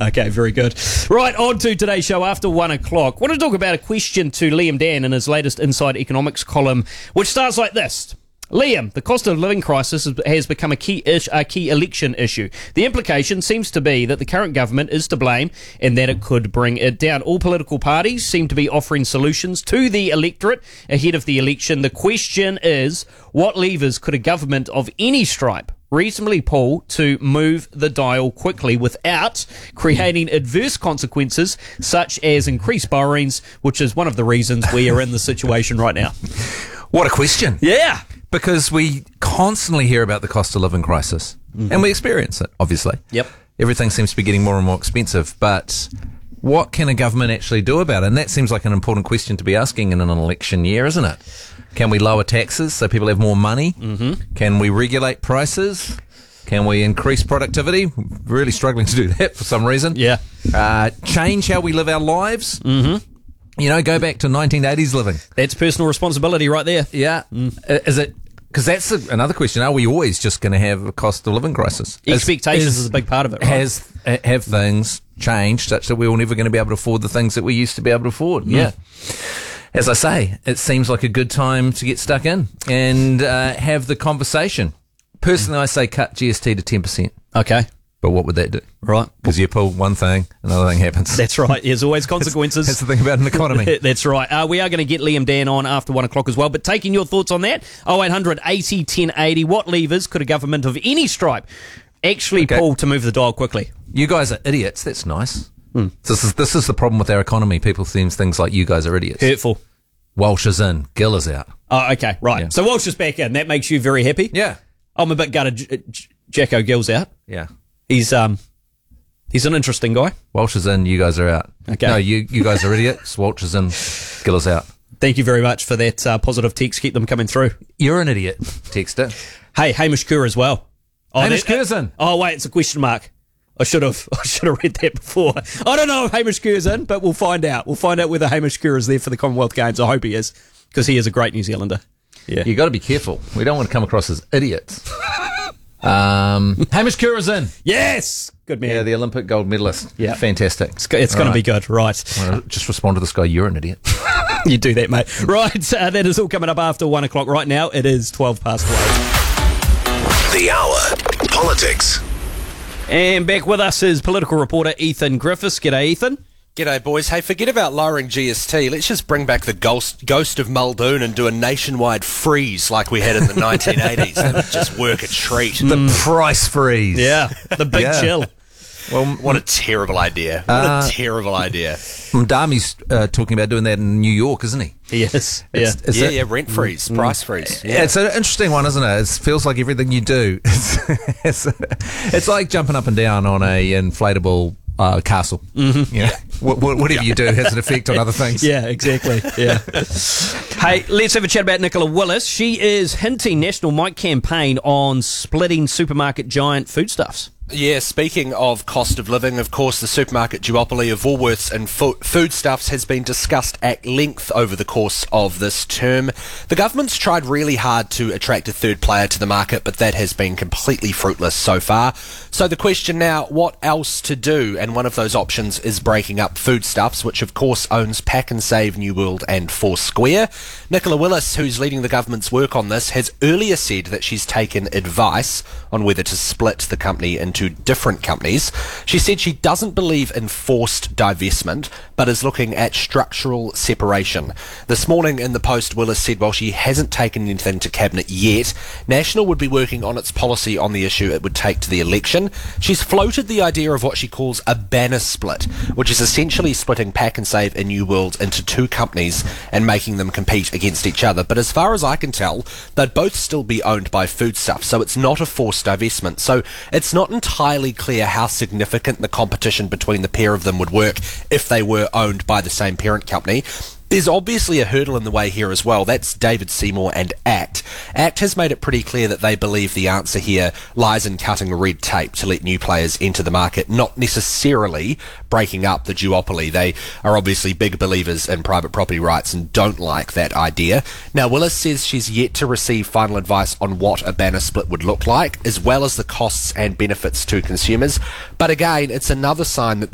Okay, very good. Right, on to today's show after 1 o'clock. I want to talk about a question to Liam Dan in his latest Inside Economics column, which starts like this. Liam, the cost of living crisis has become a key election issue. The implication seems to be that the current government is to blame and that it could bring it down. All political parties seem to be offering solutions to the electorate ahead of the election. The question is, what levers could a government of any stripe reasonably pull to move the dial quickly without creating adverse consequences such as increased borrowings, which is one of the reasons we are in the situation right now? What a question. Yeah. Because we constantly hear about the cost of living crisis, and we experience it, obviously. Yep. Everything seems to be getting more and more expensive, but what can a government actually do about it? And that seems like an important question to be asking in an election year, isn't it? Can we lower taxes so people have more money? Mm-hmm. Can we regulate prices? Can we increase productivity? Really struggling to do that for some reason. Yeah. Change how we live our lives? Mm-hmm. You know, go back to 1980s living. That's personal responsibility right there. Yeah. Is it... Because that's another question. Are we always just going to have a cost of living crisis? Expectations is a big part of it, right? Have things changed such that we're never going to be able to afford the things that we used to be able to afford? Yeah. As I say, it seems like a good time to get stuck in and have the conversation. Personally, I say cut GST to 10%. Okay. But what would that do? Right. Because you pull one thing, another thing happens. That's right. There's always consequences. That's the thing about an economy. That's right. We are going to get Liam Dan on after 1 o'clock as well. But taking your thoughts on that, 0800 80 1080. What levers could a government of any stripe actually pull to move the dial quickly? You guys are idiots. That's nice. This is the problem with our economy. People think things like you guys are idiots. Hurtful. Walsh is in. Gill is out. Oh, okay. Right. Yeah. So Walsh is back in. That makes you very happy? Yeah. I'm a bit gutted. Jacko Gill's out. Yeah. He's an interesting guy. Walsh is in, you guys are out. Okay. No, you guys are idiots. Walsh is in, Gill is out. Thank you very much for that positive text. Keep them coming through. You're an idiot. Text it. Hey, Hamish Kerr as well. Hamish Kerr's in. Oh, wait, it's a question mark. I should have read that before. I don't know if Hamish Kerr's in, but we'll find out. We'll find out whether Hamish Kerr is there for the Commonwealth Games. I hope he is, because he is a great New Zealander. Yeah. You got to be careful. We don't want to come across as idiots. Hamish Kerr is in. Yes! Good man. Yeah, the Olympic gold medalist. Yeah. Fantastic. It's going to be good, right. Just respond to this guy, you're an idiot. You do that, mate. Right, that is all coming up after 1 o'clock. Right now, it is 12 past 12. The Hour. Politics. And back with us is political reporter Ethan Griffiths. G'day, Ethan. G'day, boys. Hey, forget about lowering GST. Let's just bring back the ghost of Muldoon and do a nationwide freeze like we had in the 1980s. That would just work a treat. The price freeze. Yeah, the big chill. Well, what a terrible idea. What a terrible idea. Dami's talking about doing that in New York, isn't he? He is. Yeah, rent freeze, price freeze. Yeah. It's an interesting one, isn't it? It feels like everything you do. It's like jumping up and down on a inflatable castle. Mm-hmm. You know, whatever you do has an effect on other things. Yeah, exactly. Yeah. Hey, let's have a chat about Nicola Willis. She is hinting National might campaign on splitting supermarket giant Foodstuffs. Yeah, speaking of cost of living, of course, the supermarket duopoly of Woolworths and Foodstuffs has been discussed at length over the course of this term. The government's tried really hard to attract a third player to the market, but that has been completely fruitless so far. So the question now, what else to do? And one of those options is breaking up Foodstuffs, which of course owns Pak'nSave, New World and Foursquare. Nicola Willis, who's leading the government's work on this, has earlier said that she's taken advice on whether to split the company into different companies. She said she doesn't believe in forced divestment, but is looking at structural separation. This morning in the Post, Willis said while she hasn't taken anything to Cabinet yet, National would be working on its policy on the issue it would take to the election. She's floated the idea of what she calls a banner split, which is essentially splitting Pak'nSave and New World into two companies and making them compete against each other. But as far as I can tell, they'd both still be owned by Foodstuffs, so it's not a forced divestment. So it's not entirely clear how significant the competition between the pair of them would work if they were owned by the same parent company. There's obviously a hurdle in the way here as well. That's David Seymour and ACT. ACT has made it pretty clear that they believe the answer here lies in cutting red tape to let new players enter the market, not necessarily breaking up the duopoly. They are obviously big believers in private property rights and don't like that idea. Now, Willis says she's yet to receive final advice on what a banner split would look like, as well as the costs and benefits to consumers. But again, it's another sign that